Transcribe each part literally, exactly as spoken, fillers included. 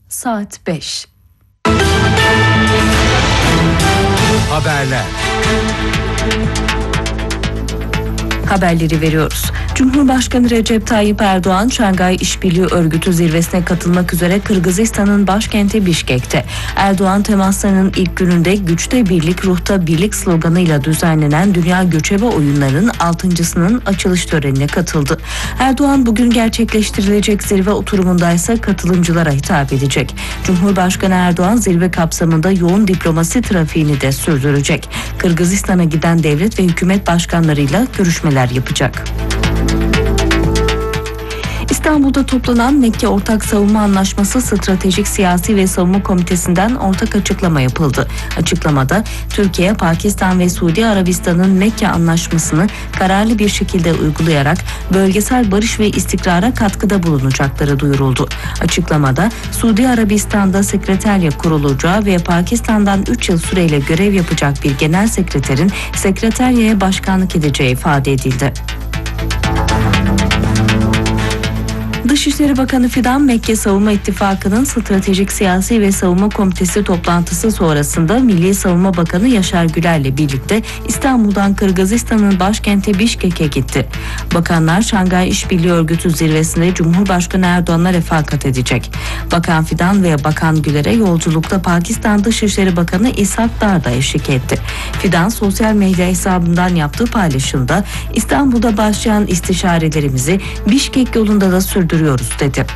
Saat beş. Haberler. Haberleri veriyoruz. Cumhurbaşkanı Recep Tayyip Erdoğan, Şangay İşbirliği Örgütü zirvesine katılmak üzere Kırgızistan'ın başkenti Bişkek'te. Erdoğan temaslarının ilk gününde "Güçte birlik, ruhta birlik" sloganıyla düzenlenen Dünya Göçebe Oyunları'nın altıncısının açılış törenine katıldı. Erdoğan bugün gerçekleştirilecek zirve oturumundaysa katılımcılara hitap edecek. Cumhurbaşkanı Erdoğan zirve kapsamında yoğun diplomasi trafiğini de sürdürecek. Kırgızistan'a giden devlet ve hükümet başkanlarıyla görüşmeler yapacak. İstanbul'da toplanan Mekke Ortak Savunma Anlaşması Stratejik Siyasi ve Savunma Komitesi'nden ortak açıklama yapıldı. Açıklamada Türkiye, Pakistan ve Suudi Arabistan'ın Mekke Anlaşması'nı kararlı bir şekilde uygulayarak bölgesel barış ve istikrara katkıda bulunacakları duyuruldu. Açıklamada Suudi Arabistan'da sekreterya kurulacağı ve Pakistan'dan üç yıl süreyle görev yapacak bir genel sekreterin sekreteryaya başkanlık edeceği ifade edildi. Dışişleri Bakanı Fidan, Mekke Savunma İttifakı'nın Stratejik Siyasi ve Savunma Komitesi toplantısı sonrasında Milli Savunma Bakanı Yaşar Güler'le birlikte İstanbul'dan Kırgızistan'ın başkenti Bişkek'e gitti. Bakanlar Şangay İşbirliği Örgütü zirvesinde Cumhurbaşkanı Erdoğan'la refakat edecek. Bakan Fidan ve Bakan Güler'e yolculukta Pakistan Dışişleri Bakanı İshak Dar da eşlik etti. Fidan sosyal medya hesabından yaptığı paylaşımda İstanbul'da başlayan istişarelerimizi Bişkek yolunda da sürdürüyoruz dedi.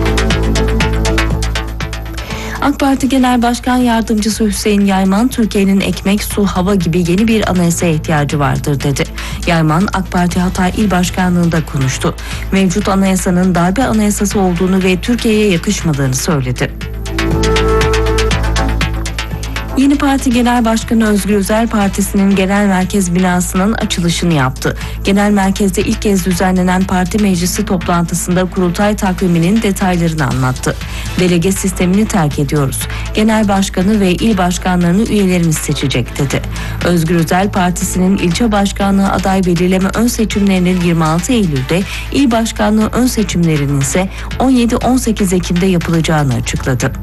AK Parti Genel Başkan Yardımcısı Hüseyin Yayman, Türkiye'nin ekmek, su, hava gibi yeni bir anayasaya ihtiyacı vardır dedi. Yayman, AK Parti Hatay İl Başkanlığı'nda konuştu. Mevcut anayasanın darbe anayasası olduğunu ve Türkiye'ye yakışmadığını söyledi. Yeni Parti Genel Başkanı Özgür Özel, partisinin genel merkez binasının açılışını yaptı. Genel merkezde ilk kez düzenlenen parti meclisi toplantısında kurultay takviminin detaylarını anlattı. Delege sistemini terk ediyoruz. Genel başkanı ve il başkanlarını üyelerimiz seçecek dedi. Özgür Özel, partisinin ilçe başkanlığı aday belirleme ön seçimlerinin yirmi altı Eylül'de, il başkanlığı ön seçimlerinin ise on yedi on sekiz Ekim'de yapılacağını açıkladı.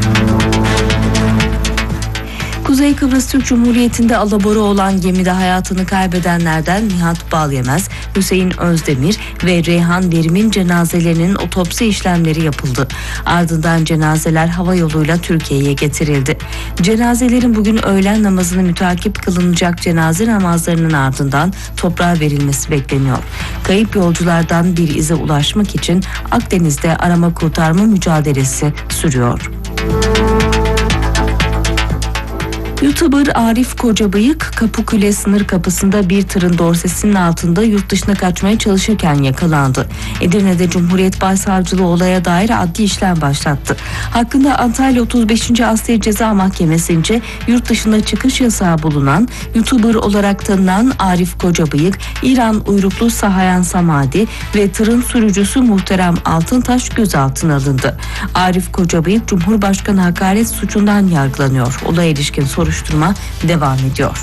Kuzey Kıbrıs Türk Cumhuriyeti'nde alabora olan gemide hayatını kaybedenlerden Nihat Balyemez, Hüseyin Özdemir ve Reyhan Verim'in cenazelerinin otopsi işlemleri yapıldı. Ardından cenazeler hava yoluyla Türkiye'ye getirildi. Cenazelerin bugün öğlen namazını mütakip kılınacak cenaze namazlarının ardından toprağa verilmesi bekleniyor. Kayıp yolculardan bir ize ulaşmak için Akdeniz'de arama kurtarma mücadelesi sürüyor. YouTuber Arif Kocabıyık, Kapıkule sınır kapısında bir tırın dorsesinin altında yurt dışına kaçmaya çalışırken yakalandı. Edirne'de Cumhuriyet Başsavcılığı olaya dair adli işlem başlattı. Hakkında Antalya otuz beşinci Asliye Ceza Mahkemesi'nce yurt dışına çıkış yasağı bulunan YouTuber olarak tanınan Arif Kocabıyık, İran uyruklu Sahayan Samadi ve tırın sürücüsü Muhterem Altıntaş gözaltına alındı. Arif Kocabıyık, Cumhurbaşkanı hakaret suçundan yargılanıyor. Olaya ilişkin soru Soruşturma devam ediyor.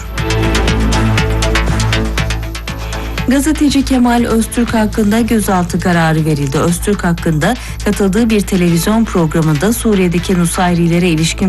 Gazeteci Kemal Öztürk hakkında gözaltı kararı verildi. Öztürk hakkında katıldığı bir televizyon programında Suriye'deki Nusayrilere ilişkin